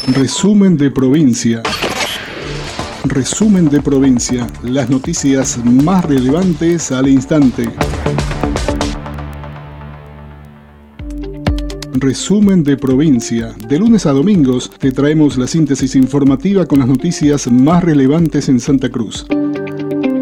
Resumen de provincia. Resumen de provincia. Las noticias más relevantes al instante. Resumen de provincia. De lunes a domingos te traemos la síntesis informativa con las noticias más relevantes en Santa Cruz.